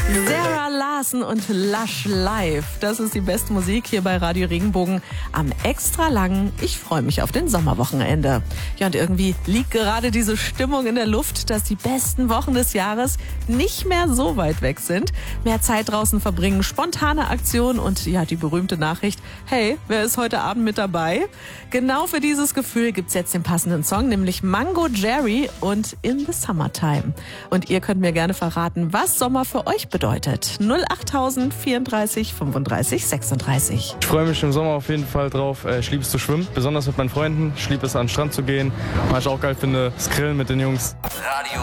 Sarah Larsen und Lush Live. Das ist die beste Musik hier bei Radio Regenbogen am extra langen Ich freue mich auf den Sommerwochenende. Ja, und irgendwie liegt gerade diese Stimmung in der Luft, dass die besten Wochen des Jahres nicht mehr so weit weg sind. Mehr Zeit draußen verbringen, spontane Aktionen und ja, die berühmte Nachricht, hey, wer ist heute Abend mit dabei? Genau für dieses Gefühl gibt's jetzt den passenden Song, nämlich Mango Jerry und In the Summertime. Und ihr könnt mir gerne verraten, was Sommer für euch bedeutet. 08000 34 35 36. Ich freue mich im Sommer auf jeden Fall drauf. Ich liebe es zu schwimmen, besonders mit meinen Freunden. Ich liebe es, an den Strand zu gehen. Was ich auch geil finde, das Grillen mit den Jungs.